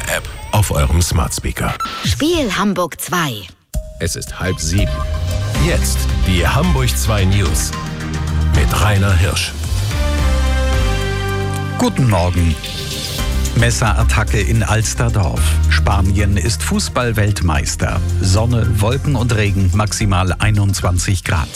SWR-App auf eurem Smart Speaker. Spiel Hamburg 2. Es ist 6:30. Jetzt die Hamburg 2 News mit Rainer Hirsch. Guten Morgen. Messerattacke in Alsterdorf. Spanien ist Fußball-Weltmeister. Sonne, Wolken und Regen, maximal 21 Grad.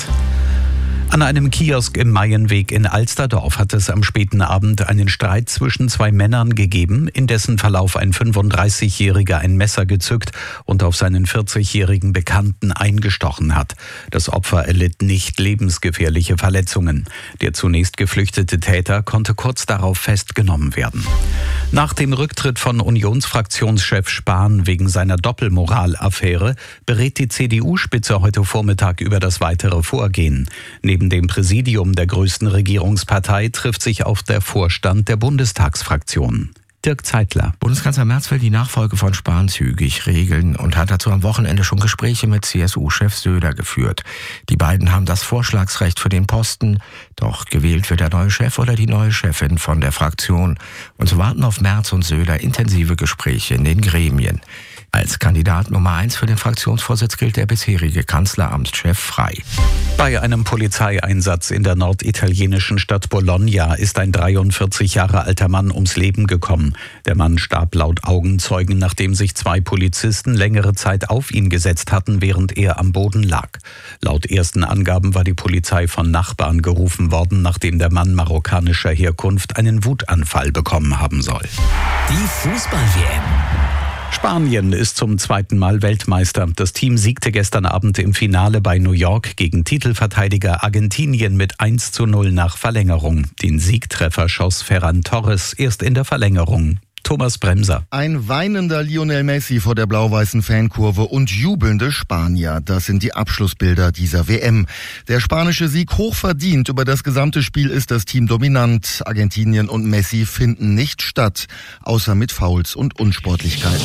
An einem Kiosk im Maienweg in Alsterdorf hat es am späten Abend einen Streit zwischen zwei Männern gegeben, in dessen Verlauf ein 35-Jähriger ein Messer gezückt und auf seinen 40-jährigen Bekannten eingestochen hat. Das Opfer erlitt nicht lebensgefährliche Verletzungen. Der zunächst geflüchtete Täter konnte kurz darauf festgenommen werden. Nach dem Rücktritt von Unionsfraktionschef Spahn wegen seiner Doppelmoral-Affäre berät die CDU-Spitze heute Vormittag über das weitere Vorgehen. Neben dem Präsidium der größten Regierungspartei trifft sich auch der Vorstand der Bundestagsfraktion. Dirk Zeitler. Bundeskanzler Merz will die Nachfolge von Spahn zügig regeln und hat dazu am Wochenende schon Gespräche mit CSU-Chef Söder geführt. Die beiden haben das Vorschlagsrecht für den Posten, doch gewählt wird der neue Chef oder die neue Chefin von der Fraktion. Und so warten auf Merz und Söder intensive Gespräche in den Gremien. Als Kandidat Nummer 1 für den Fraktionsvorsitz gilt der bisherige Kanzleramtschef Frey. Bei einem Polizeieinsatz in der norditalienischen Stadt Bologna ist ein 43 Jahre alter Mann ums Leben gekommen. Der Mann starb laut Augenzeugen, nachdem sich zwei Polizisten längere Zeit auf ihn gesetzt hatten, während er am Boden lag. Laut ersten Angaben war die Polizei von Nachbarn gerufen worden, nachdem der Mann marokkanischer Herkunft einen Wutanfall bekommen haben soll. Die Fußball-WM. Spanien ist zum zweiten Mal Weltmeister. Das Team siegte gestern Abend im Finale bei New York gegen Titelverteidiger Argentinien mit 1:0 nach Verlängerung. Den Siegtreffer schoss Ferran Torres erst in der Verlängerung. Thomas Bremser. Ein weinender Lionel Messi vor der blau-weißen Fankurve und jubelnde Spanier. Das sind die Abschlussbilder dieser WM. Der spanische Sieg hochverdient. Über das gesamte Spiel ist das Team dominant. Argentinien und Messi finden nicht statt, außer mit Fouls und Unsportlichkeiten.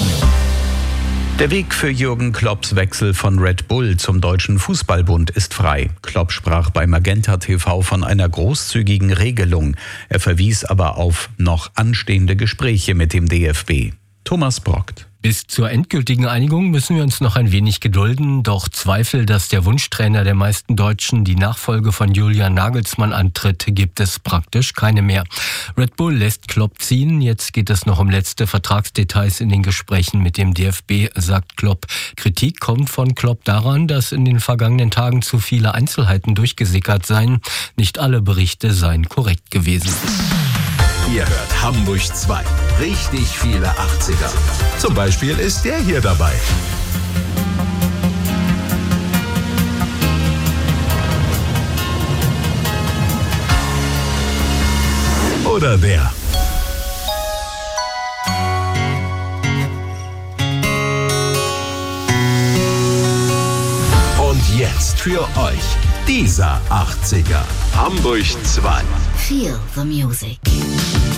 Der Weg für Jürgen Klopps Wechsel von Red Bull zum Deutschen Fußballbund ist frei. Klopp sprach bei Magenta TV von einer großzügigen Regelung. Er verwies aber auf noch anstehende Gespräche mit dem DFB. Thomas Brockt. Bis zur endgültigen Einigung müssen wir uns noch ein wenig gedulden. Doch Zweifel, dass der Wunschtrainer der meisten Deutschen die Nachfolge von Julian Nagelsmann antritt, gibt es praktisch keine mehr. Red Bull lässt Klopp ziehen. Jetzt geht es noch um letzte Vertragsdetails in den Gesprächen mit dem DFB, sagt Klopp. Kritik kommt von Klopp daran, dass in den vergangenen Tagen zu viele Einzelheiten durchgesickert seien. Nicht alle Berichte seien korrekt gewesen. Ihr hört Hamburg 2. Richtig viele 80er. Zum Beispiel ist der hier dabei. Oder der. Und jetzt für euch dieser 80er. Hamburg 2. Feel the music.